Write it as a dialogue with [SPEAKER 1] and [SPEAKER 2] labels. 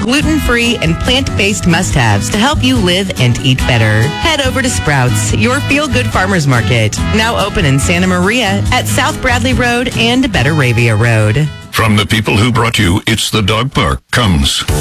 [SPEAKER 1] gluten-free, and plant-based must-haves to help you live and eat better. Head over to Sprouts, your feel-good farmers market. Now open in Santa Maria at South Bradley Road and Betteravia Road.
[SPEAKER 2] From the people who brought you It's the Dog Park comes